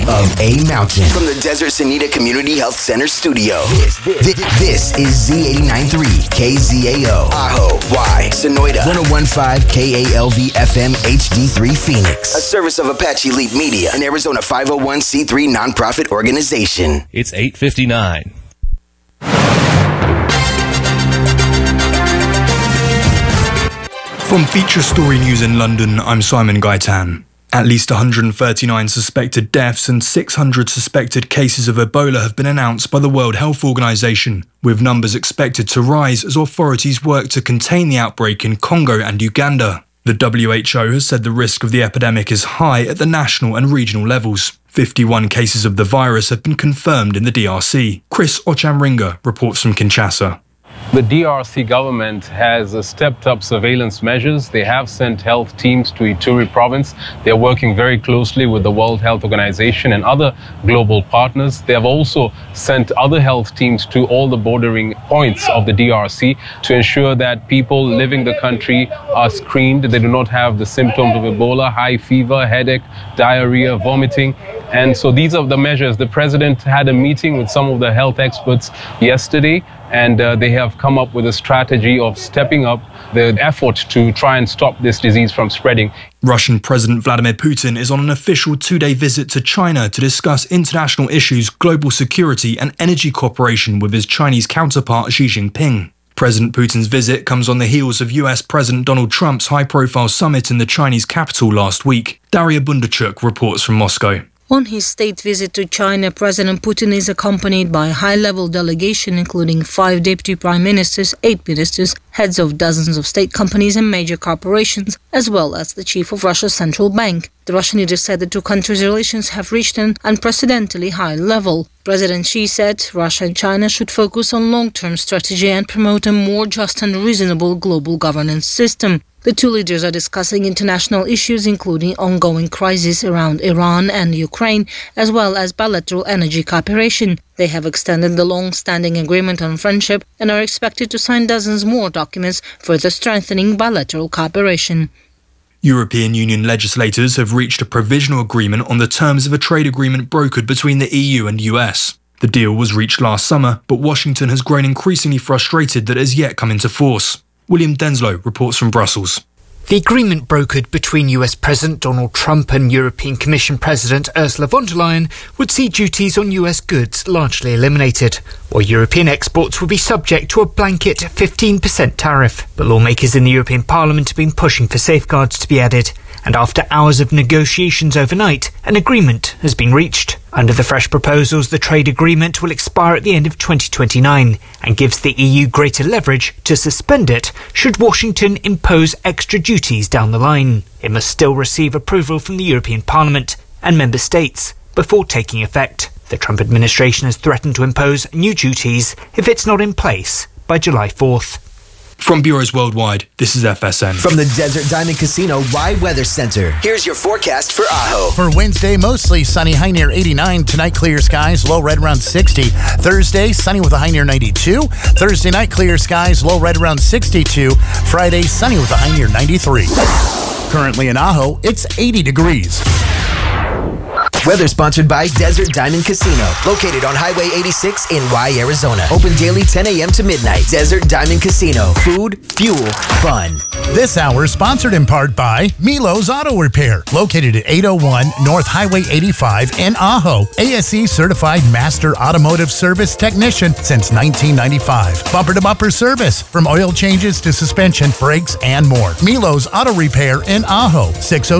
of a mountain. From the Desert Sanita Community Health Center studio, this is Z89.3 KZAO, Ajo, Y, Sonoyta, 101.5 KALV FM HD3 Phoenix. A service of Apache Leap Media, an Arizona 501c3 nonprofit organization. It's 8:59. From Feature Story News in London, I'm Simon Gaitan. At least 139 suspected deaths and 600 suspected cases of Ebola have been announced by the World Health Organization, with numbers expected to rise as authorities work to contain the outbreak in Congo and Uganda. The WHO has said the risk of the epidemic is high at the national and regional levels. 51 cases of the virus have been confirmed in the DRC. Chris Ochamringa reports from Kinshasa. The DRC government has stepped up surveillance measures. They have sent health teams to Ituri province. They're working very closely with the World Health Organization and other global partners. They have also sent other health teams to all the bordering points of the DRC to ensure that people living the country are screened. They do not have the symptoms of Ebola, high fever, headache, diarrhea, vomiting. And so these are the measures. The president had a meeting with some of the health experts yesterday, and they have come up with a strategy of stepping up the effort to try and stop this disease from spreading. Russian President Vladimir Putin is on an official 2-day visit to China to discuss international issues, global security and energy cooperation with his Chinese counterpart Xi Jinping. President Putin's visit comes on the heels of US President Donald Trump's high-profile summit in the Chinese capital last week. Daria Bundarchuk reports from Moscow. On his state visit to China, President Putin is accompanied by a high-level delegation including 5 deputy prime ministers, 8 ministers, heads of dozens of state companies and major corporations, as well as the chief of Russia's central bank. The Russian leader said the two countries' relations have reached an unprecedentedly high level. President Xi said Russia and China should focus on long-term strategy and promote a more just and reasonable global governance system. The two leaders are discussing international issues including ongoing crises around Iran and Ukraine, as well as bilateral energy cooperation. They have extended the long-standing agreement on friendship and are expected to sign dozens more documents further strengthening bilateral cooperation. European Union legislators have reached a provisional agreement on the terms of a trade agreement brokered between the EU and US. The deal was reached last summer, but Washington has grown increasingly frustrated that it has yet come into force. William Denslow reports from Brussels. The agreement brokered between US President Donald Trump and European Commission President Ursula von der Leyen would see duties on US goods largely eliminated, while European exports would be subject to a blanket 15% tariff. But lawmakers in the European Parliament have been pushing for safeguards to be added, and after hours of negotiations overnight, an agreement has been reached. Under the fresh proposals, the trade agreement will expire at the end of 2029 and gives the EU greater leverage to suspend it should Washington impose extra duties down the line. It must still receive approval from the European Parliament and member states before taking effect. The Trump administration has threatened to impose new duties if it's not in place by July 4th. From bureaus worldwide, this is FSN. From the Desert Diamond Casino Y Weather Center, here's your forecast for Ajo. For Wednesday, mostly sunny, high near 89. Tonight, clear skies, low right around 60. Thursday, sunny with a high near 92. Thursday night, clear skies, low right around 62. Friday, sunny with a high near 93. Currently in Ajo, it's 80 degrees. Weather sponsored by Desert Diamond Casino, located on Highway 86 in Y, Arizona. Open daily 10 a.m. to midnight. Desert Diamond Casino. Food, fuel, fun. This hour sponsored in part by Milo's Auto Repair, located at 801 North Highway 85 in Ajo. ASE certified master automotive service technician since 1995. Bumper-to-bumper service, from oil changes to suspension, brakes, and more. Milo's Auto Repair in Ajo,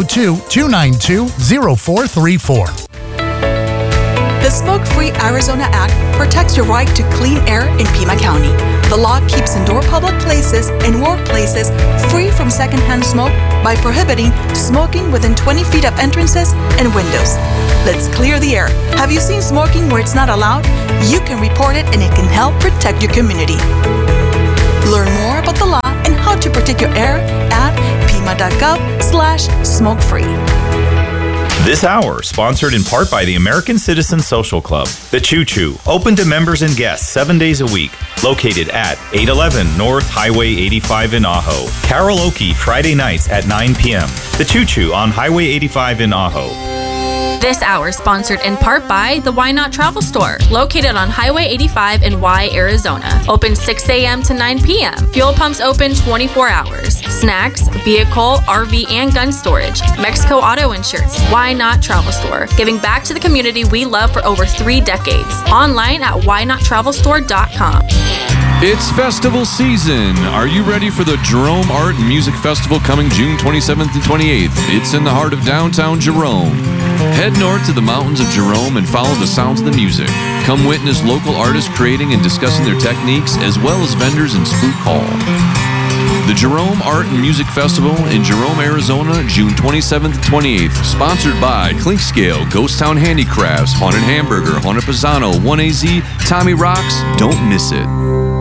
602-292-0434. The Smoke-Free Arizona Act protects your right to clean air in Pima County. The law keeps indoor public places and workplaces free from secondhand smoke by prohibiting smoking within 20 feet of entrances and windows. Let's clear the air. Have you seen smoking where it's not allowed? You can report it and it can help protect your community. Learn more about the law and how to protect your air at pima.gov/smokefree. This hour, sponsored in part by the American Citizen Social Club. The Choo Choo, open to members and guests 7 days a week. Located at 811 North Highway 85 in Ajo. Karaoke Friday nights at 9 p.m. The Choo Choo on Highway 85 in Ajo. This hour sponsored in part by the Why Not Travel Store, located on Highway 85 in Y, Arizona. Open 6 a.m. to 9 p.m. Fuel pumps open 24 hours. Snacks, vehicle, RV, and gun storage. Mexico Auto Insurance. Why Not Travel Store, giving back to the community we love for over 3 decades. Online at whynottravelstore.com. It's festival season. Are you ready for the Jerome Art and Music Festival coming June 27th and 28th? It's in the heart of downtown Jerome. Head north to the mountains of Jerome and follow the sounds of the music. Come witness local artists creating and discussing their techniques, as well as vendors in Spook Hall. The Jerome Art and Music Festival in Jerome, Arizona, June 27th and 28th. Sponsored by Clinkscale, Ghost Town Handicrafts, Haunted Hamburger, Haunted Pisano, 1AZ, Tommy Rocks. Don't miss it.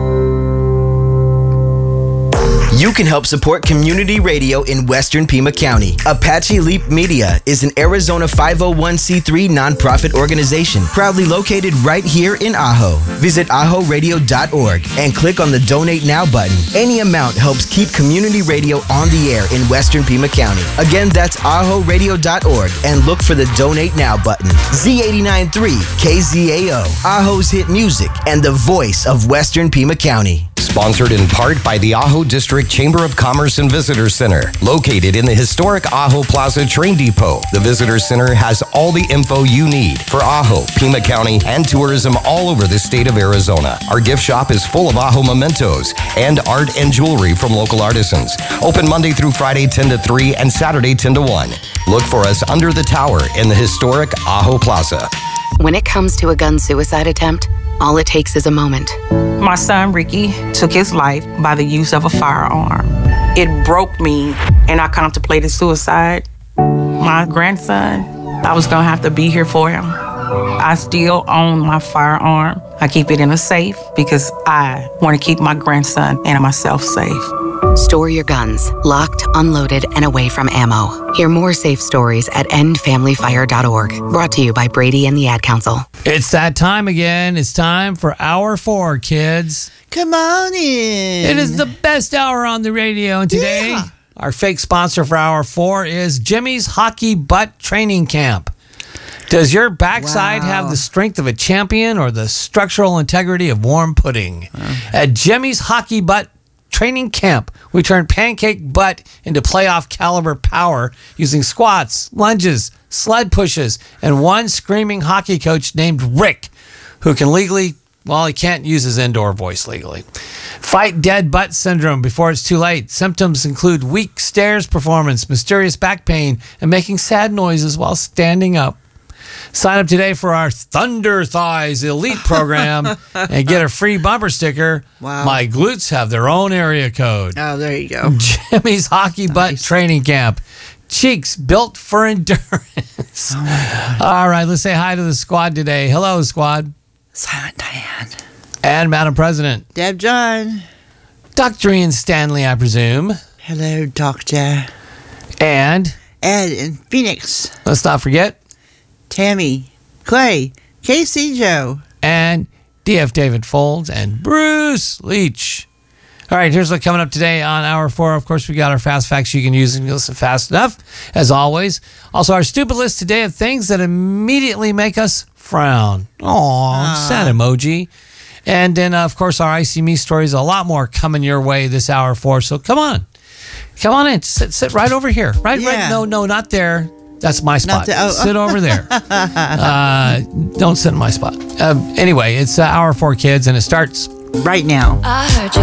You can help support community radio in Western Pima County. Apache Leap Media is an Arizona 501c3 nonprofit organization proudly located right here in Ajo. Visit ajoradio.org and click on the Donate Now button. Any amount helps keep community radio on the air in Western Pima County. Again, that's ajoradio.org and look for the Donate Now button. Z89.3 KZAO, Ajo's hit music and the voice of Western Pima County. Sponsored in part by the Ajo District Chamber of Commerce and Visitor Center, located in the historic Ajo Plaza Train Depot. The Visitor Center has all the info you need for Ajo, Pima County, and tourism all over the state of Arizona. Our gift shop is full of Ajo mementos and art and jewelry from local artisans. Open Monday through Friday 10 to 3 and Saturday 10 to 1. Look for us under the tower in the historic Ajo Plaza. When it comes to a gun suicide attempt, all it takes is a moment. My son, Ricky, took his life by the use of a firearm. It broke me, and I contemplated suicide. My grandson, I was gonna have to be here for him. I still own my firearm. I keep it in a safe because I want to keep my grandson and myself safe. Store your guns, locked, unloaded, and away from ammo. Hear more safe stories at endfamilyfire.org. Brought to you by Brady and the Ad Council. It's that time again. It's time for Hour 4, kids. Come on in. It is the best hour on the radio. And today, our fake sponsor for Hour 4 is Jimmy's Hockey Butt Training Camp. Does your backside have the strength of a champion or the structural integrity of warm pudding? At Jimmy's Hockey Butt Training Camp, we turn pancake butt into playoff caliber power using squats, lunges, sled pushes, and one screaming hockey coach named Rick, who can legally, well, he can't use his indoor voice legally. Fight dead butt syndrome before it's too late. Symptoms include weak stairs performance, mysterious back pain, and making sad noises while standing up. Sign up today for our Thunder Thighs Elite program and get a free bumper sticker. Wow. My glutes have their own area code. Oh, there you go. Jimmy's Hockey Butt Training Camp. Cheeks built for endurance. All right, let's say hi to the squad today. Hello, squad. Silent Diane. And Madam President. Deb John. Dr. Ian Stanley, I presume. Hello, Doctor. And Ed in Phoenix. Let's not forget Tammy, Clay, Casey Joe, and DF David Folds and Bruce Leach. All right, here's what's coming up today on Hour 4. Of course, we got our fast facts you can use and you listen fast enough, as always. Also, our stupid list today of things that immediately make us frown. Aww, sad emoji. And then, of course, our IC Me stories, a lot more coming your way this Hour 4. So come on. Come on in. Sit right over here. Right. No, not there. That's my spot. Sit over there. Don't sit in my spot. Anyway, it's Hour 4, kids, and it starts right now. I heard you